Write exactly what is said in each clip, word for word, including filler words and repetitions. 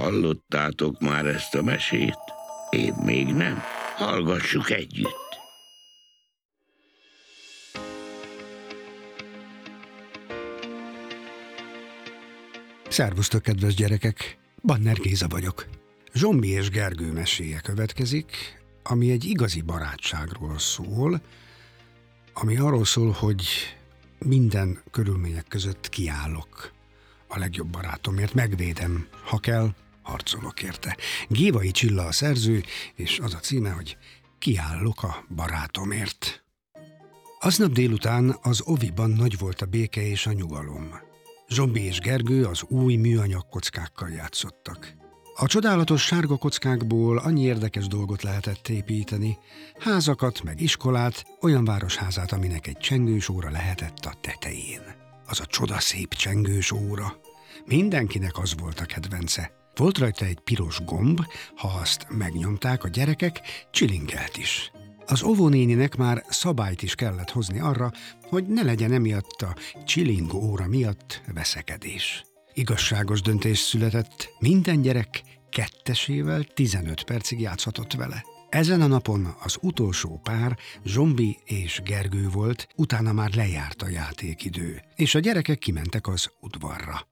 Hallottátok már ezt a mesét? Én még nem. Hallgassuk együtt. Szervusztok, kedves gyerekek! Banner Géza vagyok. Zsombi és Gergő meséje következik, ami egy igazi barátságról szól, ami arról szól, hogy minden körülmények között kiállok a legjobb barátomért, megvédem, ha kell, harcolok érte. Gévai Csilla a szerző, és az a címe, hogy Kiállok a barátomért. Aznap délután az oviban nagy volt a béke és a nyugalom. Zsombi és Gergő az új műanyag kockákkal játszottak. A csodálatos sárga kockákból annyi érdekes dolgot lehetett építeni, házakat, meg iskolát, olyan városházát, aminek egy csengős óra lehetett a tetején. Az a csodaszép csengős óra. Mindenkinek az volt a kedvence. Volt rajta egy piros gomb, ha azt megnyomták a gyerekek, csilingelt is. Az óvónéninek már szabályt is kellett hozni arra, hogy ne legyen emiatt a csilingó óra miatt veszekedés. Igazságos döntés született, minden gyerek kettesével tizenöt percig játszhatott vele. Ezen a napon az utolsó pár Zsombi és Gergő volt, utána már lejárt a játékidő, és a gyerekek kimentek az udvarra.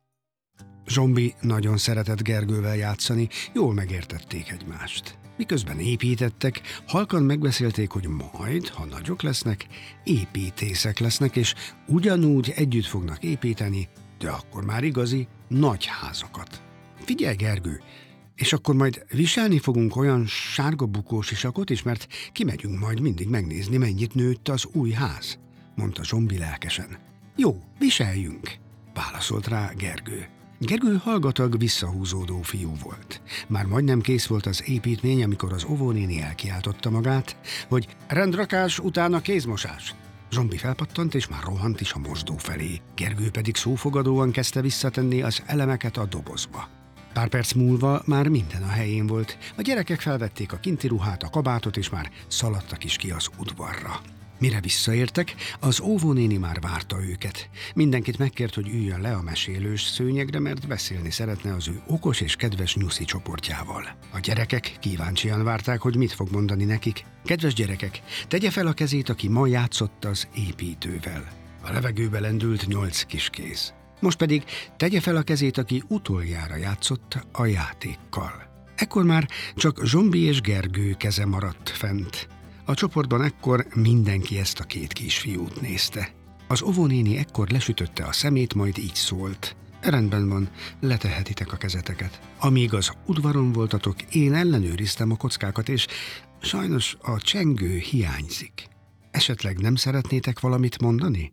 Zsombi nagyon szeretett Gergővel játszani, jól megértették egymást. Miközben építettek, halkan megbeszélték, hogy majd, ha nagyok lesznek, építészek lesznek, és ugyanúgy együtt fognak építeni, de akkor már igazi nagy házakat. Figyelj, Gergő, és akkor majd viselni fogunk olyan sárga bukós isakot is, mert kimegyünk majd mindig megnézni, mennyit nőtt az új ház, mondta Zsombi lelkesen. Jó, viseljünk, válaszolt rá Gergő. Gergő hallgatag, visszahúzódó fiú volt. Már majdnem kész volt az építmény, amikor az óvónéni elkiáltotta magát, hogy rendrakás, utána kézmosás. Zsombi felpattant, és már rohant is a mosdó felé. Gergő pedig szófogadóan kezdte visszatenni az elemeket a dobozba. Pár perc múlva már minden a helyén volt. A gyerekek felvették a kinti ruhát, a kabátot, és már szaladtak is ki az udvarra. Mire visszaértek, az óvónéni már várta őket. Mindenkit megkért, hogy üljön le a mesélős szőnyegre, mert beszélni szeretne az ő okos és kedves nyuszi csoportjával. A gyerekek kíváncsian várták, hogy mit fog mondani nekik. Kedves gyerekek, tegye fel a kezét, aki ma játszott az építővel. A levegőbe lendült nyolc kiskéz. Most pedig tegye fel a kezét, aki utoljára játszott a játékkal. Ekkor már csak Zsombi és Gergő keze maradt fent. A csoportban ekkor mindenki ezt a két kisfiút nézte. Az óvónéni ekkor lesütötte a szemét, majd így szólt. Rendben van, letehetitek a kezeteket. Amíg az udvaron voltatok, én ellenőriztem a kockákat, és sajnos a csengő hiányzik. Esetleg nem szeretnétek valamit mondani?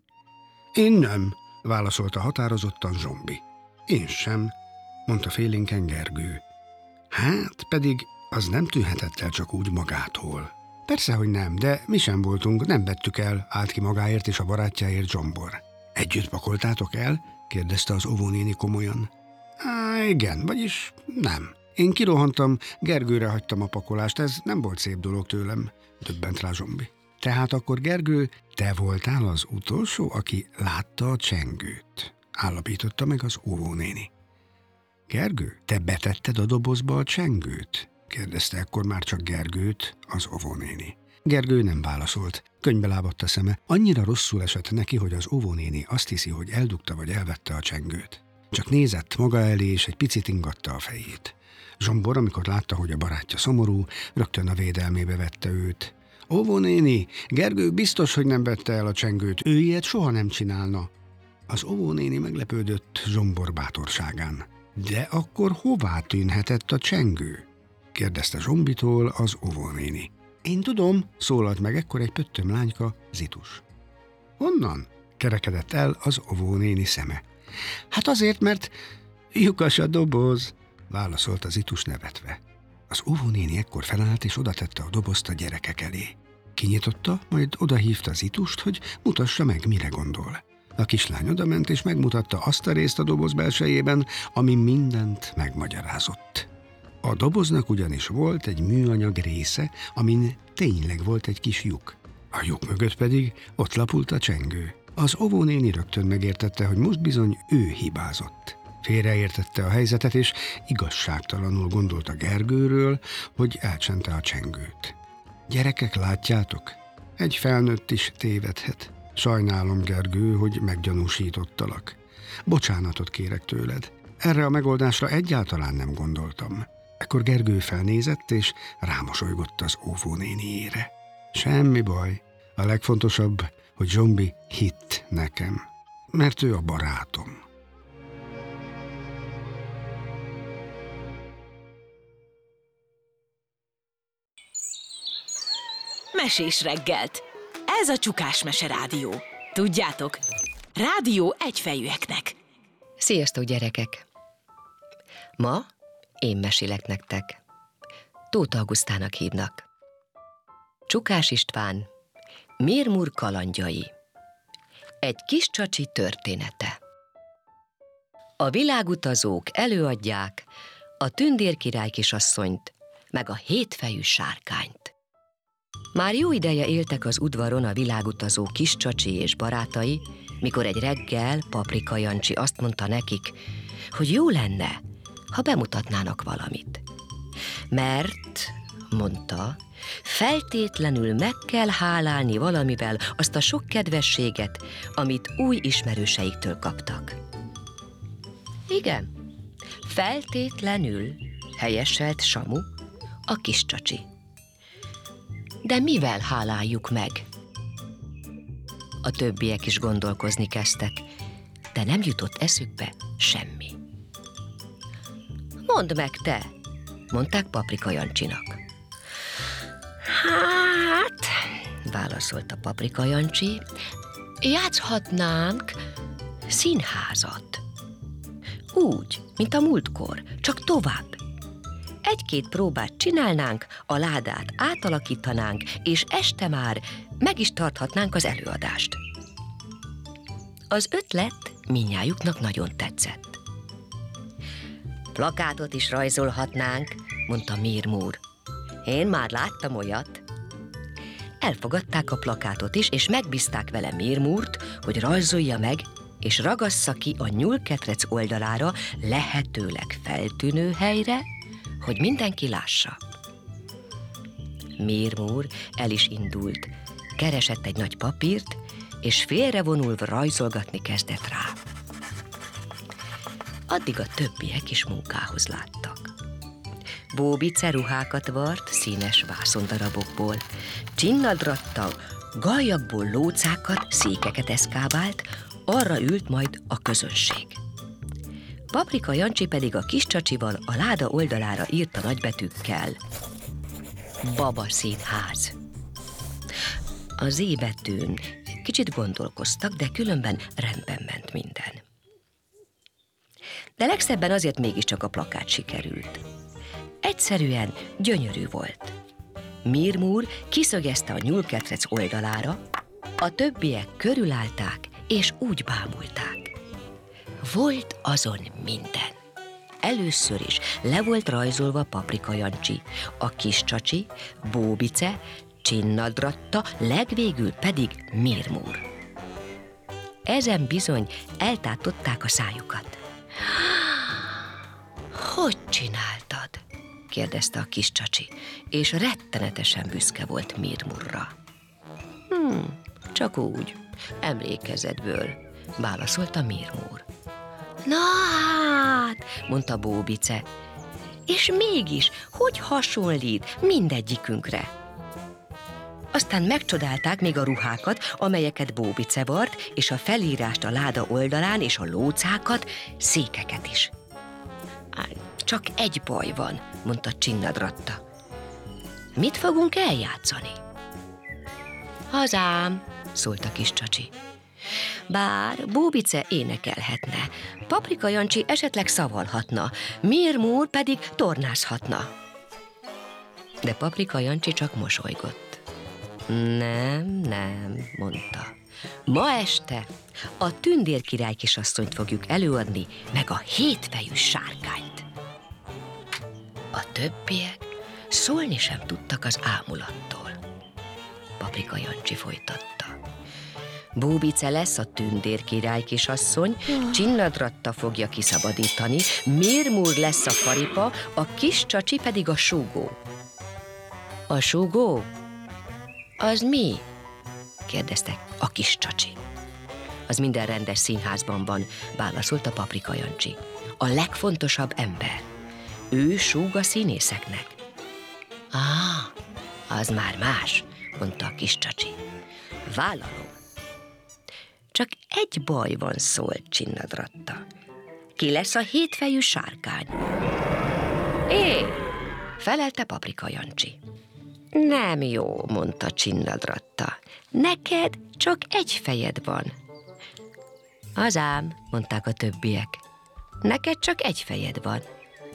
Én nem, válaszolta határozottan Zsombi. Én sem, mondta félénken Gergő. Hát pedig az nem tűnhetett el csak úgy magától. Persze, hogy nem, de mi sem voltunk, nem vettük el, állt ki magáért és a barátjáért Zsombor. Együtt pakoltátok el? Kérdezte az óvónéni komolyan. Á, igen, vagyis nem. Én kirohantam, Gergőre hagytam a pakolást, ez nem volt szép dolog tőlem, döbbent rá Zsombi. Tehát akkor Gergő, te voltál az utolsó, aki látta a csengőt, állapította meg az óvónéni. Gergő, te betetted a dobozba a csengőt? Kérdezte ekkor már csak Gergőt az óvónéni. Gergő nem válaszolt, könnybe lábadt a szeme, annyira rosszul esett neki, hogy az óvónéni azt hiszi, hogy eldugta vagy elvette a csengőt. Csak nézett maga elé, és egy picit ingatta a fejét. Zsombor, amikor látta, hogy a barátja szomorú, rögtön a védelmébe vette őt. Óvónéni, Gergő biztos, hogy nem vette el a csengőt, ő ilyet soha nem csinálna. Az óvónéni meglepődött Zsombor bátorságán. De akkor hová tűnhetett a csengő? Kérdezte Zsombitól az óvónéni. Én tudom, szólalt meg ekkor egy pöttöm lányka, Zitus. Honnan? Kerekedett el az óvónéni szeme. Hát azért, mert lyukas a doboz, válaszolta Zitus nevetve. Az óvónéni ekkor felállt és odatette a dobozt a gyerekek elé. Kinyitotta, majd odahívta Zitust, hogy mutassa meg, mire gondol. A kislány odament és megmutatta azt a részt a doboz belsejében, ami mindent megmagyarázott. A doboznak ugyanis volt egy műanyag része, amin tényleg volt egy kis lyuk. A lyuk mögött pedig ott lapult a csengő. Az óvónéni rögtön megértette, hogy most bizony ő hibázott. Félreértette a helyzetet, és igazságtalanul gondolta Gergőről, hogy elcsente a csengőt. Gyerekek, látjátok? Egy felnőtt is tévedhet. Sajnálom, Gergő, hogy meggyanúsítottalak. Bocsánatot kérek tőled. Erre a megoldásra egyáltalán nem gondoltam. Ekkor Gergő felnézett, és rámosolygott az óvónéniére. Semmi baj. A legfontosabb, hogy Zsombi hitt nekem, mert ő a barátom. Mesés reggelt! Ez a Csukás Mese Rádió. Tudjátok, rádió egyfejűeknek. Sziasztok, gyerekek! Ma én mesélek nektek. Tóth Augusztának hívnak. Csukás István, Mérmur kalandjai. Egy kis csacsi története. A világutazók előadják a tündérkirály kisasszonyt, meg a hétfejű sárkányt. Már jó ideje éltek az udvaron a világutazó kis csacsi és barátai, mikor egy reggel Paprika Jancsi azt mondta nekik, hogy jó lenne, ha bemutatnának valamit. Mert, mondta, feltétlenül meg kell hálálni valamivel azt a sok kedvességet, amit új ismerőseiktől kaptak. Igen, feltétlenül, helyeselt Samu, a kis csacsi. De mivel háláljuk meg? A többiek is gondolkozni kezdtek, de nem jutott eszükbe semmi. Mondd meg te, mondták Paprika Jancsinak. Hát, válaszolta Paprika Jancsi, játszhatnánk színházat. Úgy, mint a múltkor, csak tovább. Egy-két próbát csinálnánk, a ládát átalakítanánk, és este már meg is tarthatnánk az előadást. Az ötlet mindnyájuknak nagyon tetszett. Plakátot is rajzolhatnánk, mondta Mérmur. Én már láttam olyat. Elfogadták a plakátot is, és megbízták vele Mérmurt, hogy rajzolja meg, és ragassza ki a nyúlketrec oldalára lehetőleg feltűnő helyre, hogy mindenki lássa. Mérmur el is indult, keresett egy nagy papírt, és félrevonulva rajzolgatni kezdett rá. Addig a többiek is munkához láttak. Bóbice ruhákat vart színes vászondarabokból, csinnadratta, gallyakból lócákat, székeket eszkábált, arra ült majd a közönség. Paprika Jancsi pedig a kis csacsival a láda oldalára írta nagybetűkkel: Baba színház. A Z betűn kicsit gondolkoztak, de különben rendben ment minden. De legszebben azért mégiscsak a plakát sikerült. Egyszerűen gyönyörű volt. Mérmur kiszögezte a nyúlketrec oldalára, a többiek körülállták és úgy bámulták. Volt azon minden. Először is le volt rajzolva Paprika Jancsi, a kis csacsi, Bóbice, Csinnadratta, legvégül pedig Mérmur. Ezen bizony eltátották a szájukat. Hogy csináltad? kérdezte a kis csacsi, és rettenetesen büszke volt Mérmurra. Hmm, csak úgy, emlékezetből, válaszolta Mérmur. Na hát, mondta Bóbice, és mégis, hogy hasonlít mindegyikünkre? Aztán megcsodálták még a ruhákat, amelyeket Bóbice vart, és a felírást a láda oldalán, és a lócákat, székeket is. Csak egy baj van, mondta Csinnadratta. Mit fogunk eljátszani? Hazám, szólt a kis csacsi. Bár Bóbice énekelhetne, Paprika Jancsi esetleg szavalhatna, Mérmur pedig tornázhatna. De Paprika Jancsi csak mosolygott. Nem, nem, mondta. Ma este a tündérkirály kisasszonyt fogjuk előadni, meg a hétfejű sárkányt. A többiek szólni sem tudtak az ámulattól. Paprika Jancsi folytatta. Bóbice lesz a tündér király kisasszony, Csinnadratta fogja kiszabadítani, Mirmur lesz a paripa, a kis csacsi pedig a súgó. A súgó? Az mi? Kérdezte a kis csacsi. Az minden rendes színházban van, válaszolt a Paprika Jancsi. A legfontosabb ember. Ő súg a színészeknek. Á, az már más, mondta a kis csacsi. Vállalom. Csak egy baj van, szólt Csinnadratta. Ki lesz a hétfejű sárkány? É, felelte Paprika Jancsi. Nem jó, mondta Csinnadratta. Neked csak egy fejed van. Az ám, mondták a többiek. Neked csak egy fejed van.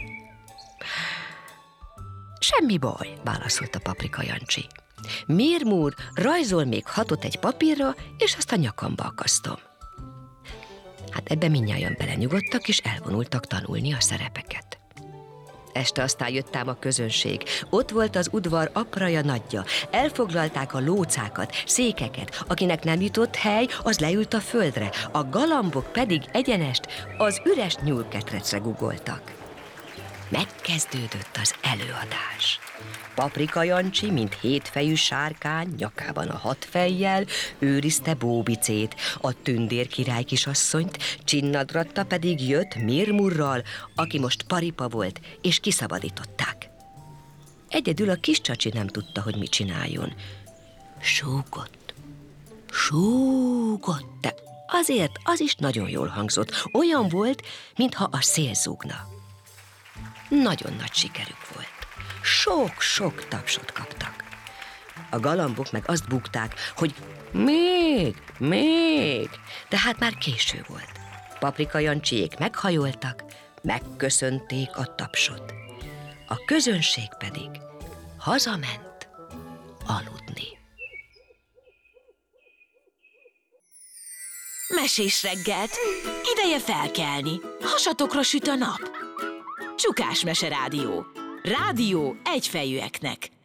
Semmi baj, válaszolta Paprika Jancsi. Mirmur rajzol még hatot egy papírra, és azt a nyakamba akasztom. Hát ebbe mindnyájan belenyugodtak, és elvonultak tanulni a szerepeket. Este aztán jött ám a közönség. Ott volt az udvar apraja nagyja. Elfoglalták a lócákat, székeket. Akinek nem jutott hely, az leült a földre. A galambok pedig egyenest az üres nyúlketrecre guggoltak. Megkezdődött az előadás. Paprika Jancsi, mint hétfejű sárkány, nyakában a hat fejjel, őrizte Bóbicét, a tündér király kisasszonyt, Csinnadratta pedig jött Mirmurral, aki most paripa volt, és kiszabadították. Egyedül a kis csacsi nem tudta, hogy mit csináljon. Súgott, súgott, de azért az is nagyon jól hangzott, olyan volt, mintha a szél zúgna. Nagyon nagy sikerük volt. Sok-sok tapsot kaptak. A galambok meg azt búgták, hogy még, még, de hát már késő volt. Paprika Jancsiék meghajoltak, megköszönték a tapsot. A közönség pedig hazament aludni. Mesés reggelt, ideje felkelni, hasatokra süt a nap. Csukás Mese Rádió. Rádió egyfejűeknek.